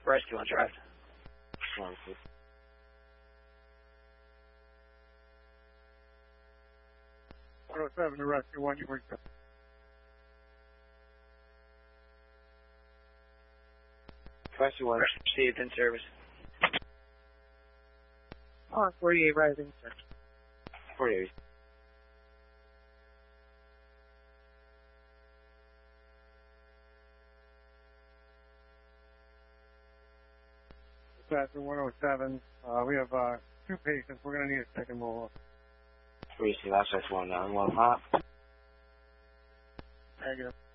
Rescue on drive. 107 to rescue 1, you were good. Rescue 1 received in service. 48 rising. 48. Dispatcher 107. We have 2 patients. We're going to need a second move. Receive access 191 hot. Negative.